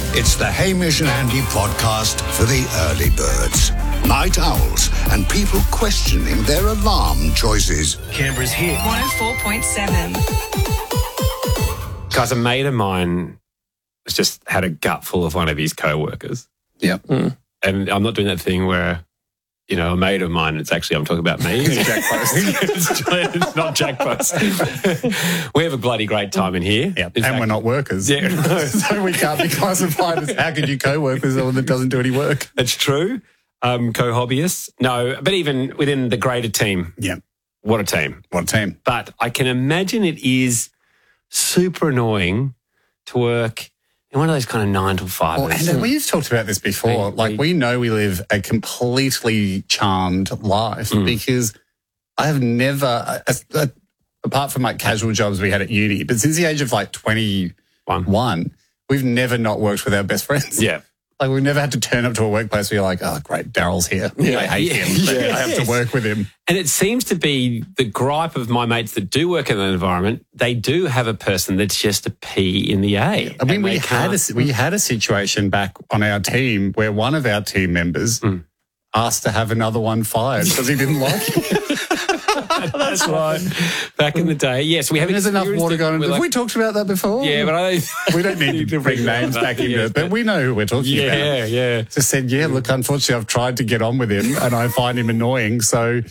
It's the Hamish and Andy podcast for the early birds, night owls, and people questioning their alarm choices. Canberra's hit 104.7. Guys, a mate of mine has just had a gut full of one of his co-workers. Yep. And I'm not doing that thing where, you know, a mate of mine, it's actually, I'm talking about me. It's Jack Post. It's not Jack Post. We have a bloody great time in here. Yep. In And fact, we're not workers. Yeah, no. So we can't be classified as how could you co-work with someone that doesn't do any work? It's true. Co-hobbyists. No, but even within the greater team. Yeah. What a team. What a team. But I can imagine it is super annoying to work in one of those kind of 9 to 5. Well, and we've talked about this before. We know we live a completely charmed life because I have never, apart from like casual jobs we had at uni, but since the age of like 21, we've never not worked with our best friends. Yeah. Like we've never had to turn up to a workplace where you're like, oh, great, Daryl's here. I hate him, but I have to work with him. And it seems to be the gripe of my mates that do work in that environment. They do have a person that's just a P in the A. I mean, we had a situation back on our team where one of our team members asked to have another one fired because he didn't like it. That's right. Back in the day. Yes, we have. There's enough water going on. Have we talked about that before? Yeah, but we don't need to bring names back into it, but we know who we're talking about. Yeah. Just said, look, unfortunately, I've tried to get on with him and I find him annoying, so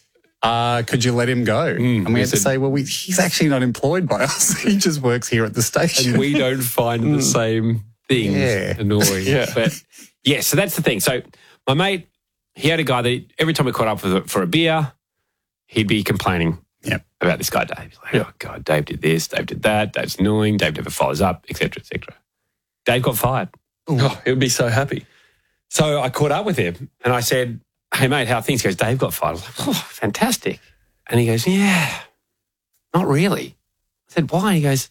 could you let him go? And we had to say, well, he's actually not employed by us. He just works here at the station. And we don't find the same things annoying. But so that's the thing. So my mate, he had a guy that every time we caught up for a beer, he'd be complaining about this guy, Dave. He's like, oh, God, Dave did this, Dave did that, Dave's annoying, Dave never follows up, etc., etc. Dave got fired. Oh, he would be so happy. So I caught up with him and I said, hey, mate, how are things? He goes, Dave got fired. I was like, oh, fantastic. And he goes, yeah, not really. I said, why? He goes,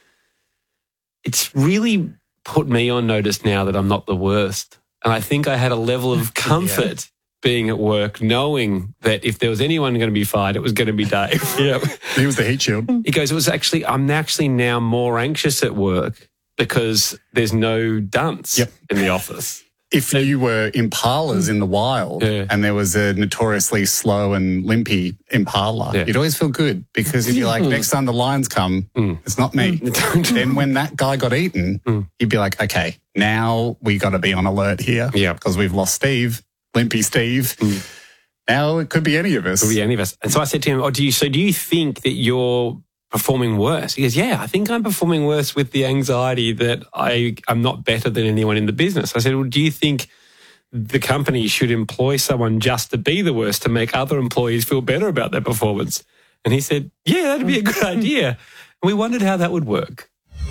it's really put me on notice now that I'm not the worst. And I think I had a level of comfort being at work, knowing that if there was anyone going to be fired, it was going to be Dave. He was the heat shield. He goes, I'm actually now more anxious at work because there's no dunce in the office. If you were impalas in the wild and there was a notoriously slow and limpy impala, you'd always feel good because if you're like, next time the lions come, it's not me. Then when that guy got eaten, you'd be like, okay, now we got to be on alert here because we've lost Steve. Limpy Steve. Now it could be any of us. Could be any of us. And so I said to him, do you think that you're performing worse? He goes, yeah, I think I'm performing worse with the anxiety that I'm not better than anyone in the business. I said, well, do you think the company should employ someone just to be the worst to make other employees feel better about their performance? And he said, yeah, that'd be a good idea. And we wondered how that would work.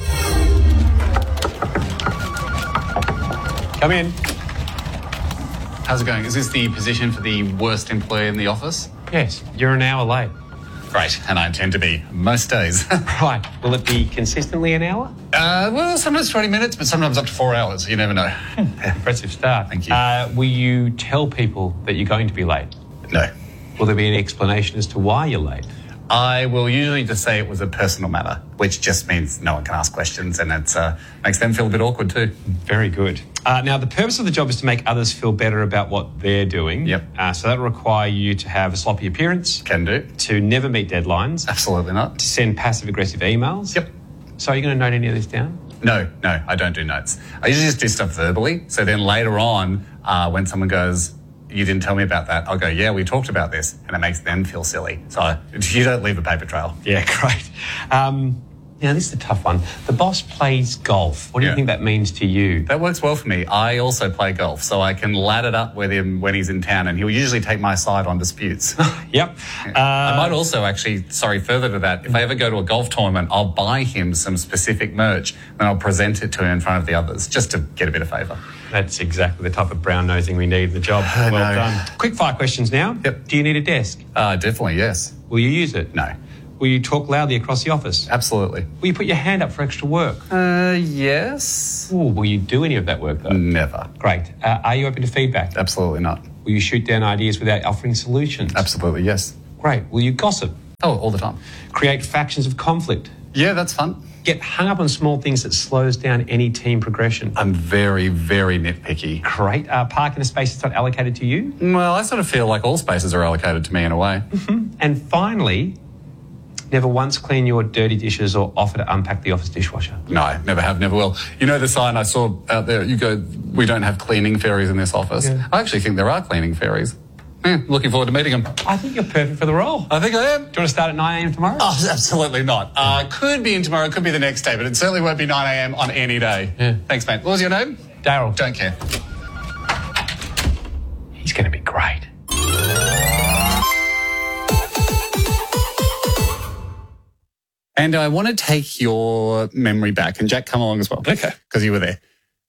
Come in. How's it going? Is this the position for the worst employee in the office? Yes, you're an hour late. Great, and I intend to be most days. Right. Will it be consistently an hour? Well, sometimes 20 minutes, but sometimes up to 4 hours. You never know. Impressive start. Thank you. Will you tell people that you're going to be late? No. Will there be an explanation as to why you're late? I will usually just say it was a personal matter, which just means no one can ask questions, and it makes them feel a bit awkward too. Very good. Now, the purpose of the job is to make others feel better about what they're doing. Yep. So that will require you to have a sloppy appearance. Can do. To never meet deadlines. Absolutely not. To send passive-aggressive emails. Yep. So are you going to note any of this down? No, I don't do notes. I usually just do stuff verbally. So then later on, when someone goes, you didn't tell me about that, I'll go, yeah, we talked about this, and it makes them feel silly. So you don't leave a paper trail. Yeah, great. Now, this is a tough one. The boss plays golf. What do you think that means to you? That works well for me. I also play golf, so I can lad it up with him when he's in town, and he'll usually take my side on disputes. Yep. I might also actually, further to that, if I ever go to a golf tournament, I'll buy him some specific merch, and I'll present it to him in front of the others, just to get a bit of favour. That's exactly the type of brown-nosing we need in the job. Well done. Quick fire questions now. Yep. Do you need a desk? Definitely, yes. Will you use it? No. Will you talk loudly across the office? Absolutely. Will you put your hand up for extra work? Yes. Ooh, will you do any of that work, though? Never. Great. Are you open to feedback? Absolutely not. Will you shoot down ideas without offering solutions? Absolutely, yes. Great. Will you gossip? Oh, all the time. Create factions of conflict? Yeah, that's fun. get hung up on small things that slows down any team progression? I'm very, very nitpicky. Great. Park in a space that's not allocated to you? Well, I sort of feel like all spaces are allocated to me in a way. And finally, never once clean your dirty dishes or offer to unpack the office dishwasher. No, never have, never will. You know the sign I saw out there, you go, we don't have cleaning fairies in this office. Yeah. I actually think there are cleaning fairies. Looking forward to meeting them. I think you're perfect for the role. I think I am. Do you want to start at 9 a.m. tomorrow? Oh, absolutely not. Could be in tomorrow, could be the next day, but it certainly won't be 9 a.m. on any day. Yeah. Thanks, mate. What was your name? Daryl. Don't care. He's going to be great. And I want to take your memory back. And Jack, come along as well. Okay. Because you were there.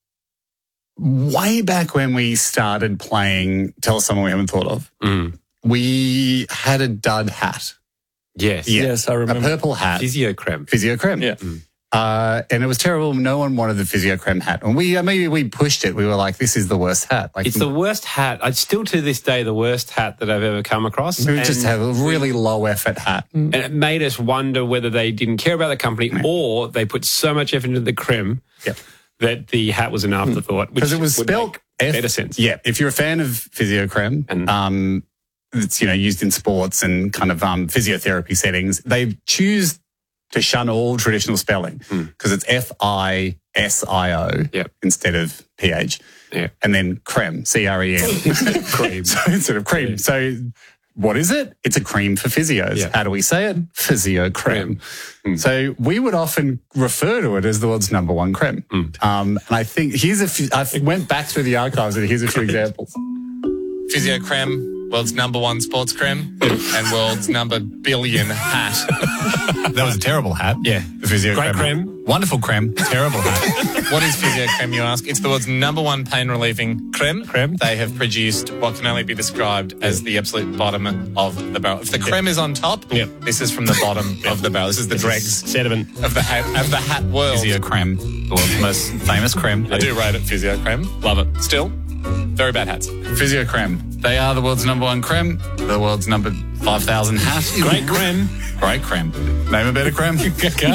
Way back when we started playing Tell Us Someone We Haven't Thought Of, we had a dud hat. Yes. Yeah. Yes, I remember. A purple hat. Physio creme. Physio creme. Yeah. And it was terrible. No one wanted the Physio creme hat. And we pushed it. We were like, this is the worst hat. Like, It's the worst hat. It's still to this day the worst hat that I've ever come across. we just have a really low effort hat. And it made us wonder whether they didn't care about the company or they put so much effort into the creme that the hat was an afterthought. Because it was spelled better sense. Yeah. If you're a fan of Physio creme, and it's, used in sports and kind of physiotherapy settings, they choose to shun all traditional spelling because it's FISIO instead of PH. Yeah. And then creme, CREM. Cream. So instead of cream. Yeah. So what is it? It's a cream for physios. Yeah. How do we say it? Physio creme. So we would often refer to it as the world's number one creme. And I think I went back through the archives and here's a few examples. Physio creme, world's number one sports creme, and world's number billion hat. That was a terrible hat. Yeah. The Physio Great creme. creme. Wonderful creme. Terrible hat. What is physio creme, you ask? It's the world's number one pain relieving creme. They have produced what can only be described as the absolute bottom of the barrel. If the creme is on top, this is from the bottom of the barrel. This is the dregs sediment of the hat world. Physio creme, the world's most famous creme. I do rate it physio creme. Love it. Still, very bad hats. Physio creme. They are the world's number one creme, the world's number 5,000 hat. Great creme. Great creme. Name a better creme.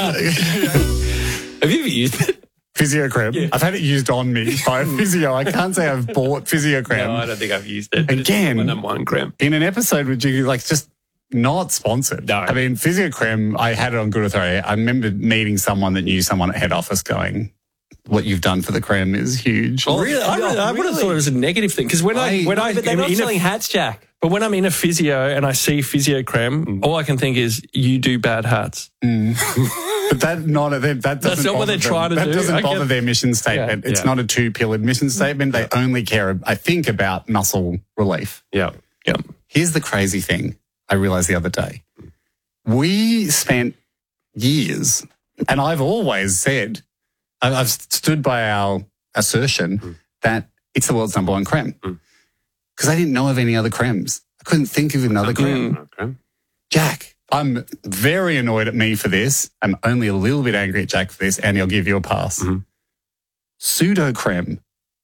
Have you ever used it? Physio creme. Yeah. I've had it used on me by a physio. I can't say I've bought Physio creme. No, I don't think I've used it. Again, it's my number one creme. In an episode with you, just not sponsored. No. I mean, Physio creme, I had it on good authority. I remember meeting someone that knew someone at head office going, what you've done for the creme is huge. Oh, really? I would have thought it was a negative thing because when I but they're not selling hats, Jack. But when I'm in a physio and I see Physio creme, all I can think is you do bad hats. But that doesn't That's not what they're trying to do. That doesn't bother their mission statement. Yeah. It's not a two-pillared mission statement. They only care, I think, about muscle relief. Yeah. Here's the crazy thing I realized the other day. We spent years, and I've always said, I've stood by our assertion that it's the world's number one creme. Because I didn't know of any other cremes. I couldn't think of another creme. Jack, I'm very annoyed at me for this. I'm only a little bit angry at Jack for this, and he'll give you a pass. Pseudo creme.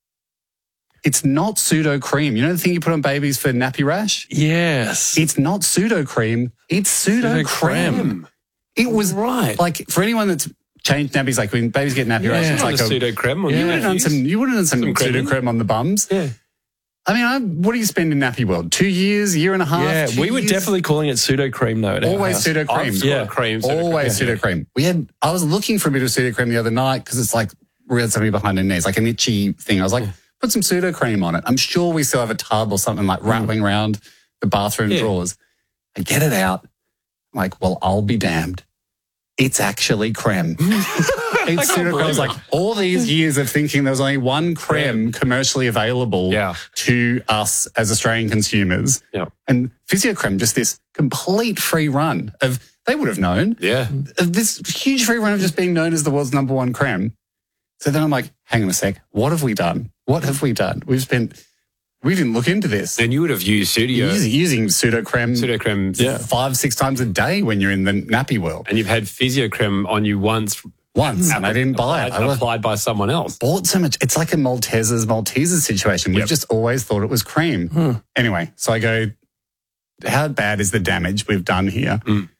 It's not pseudo cream. You know the thing you put on babies for nappy rash? Yes. It's not pseudo cream. It's pseudo creme. It was right. Like for anyone that's changed nappies, like when babies get nappy rash, it's like a pseudo creme. You would have done some pseudo creme on the bums. Yeah. I mean, what do you spend in nappy world? 2 years, year and a half? Yeah, we were definitely calling it pseudo cream though. Always pseudo cream. Always pseudo cream. I was looking for a bit of pseudo cream the other night because it's like we had something behind her knees, like an itchy thing. I was like, put some pseudo cream on it. I'm sure we still have a tub or something like rattling around the bathroom drawers. I get it out. I'm like, well, I'll be damned. It's actually creme. It's pseudo creme. It's like all these years of thinking there was only one creme commercially available to us as Australian consumers. Yeah. And Physio creme, just this complete free run of, they would have known. Yeah. Of this huge free run of just being known as the world's number one creme. So then I'm like, hang on a sec. What have we done? What have we done? We didn't look into this. And you would have used using pseudo creme 5-6 times a day when you're in the nappy world. And you've had Physio creme on you once, and I didn't buy it. I applied by someone else. Bought so much. It's like a Maltesers situation. We've just always thought it was cream. Anyway, so I go, how bad is the damage we've done here?